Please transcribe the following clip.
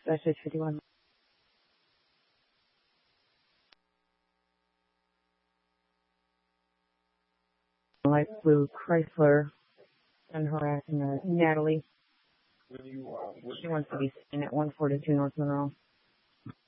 Specialist 51. Light blue Chrysler and harassing Natalie. She wants to be seen at 142 North Monroe.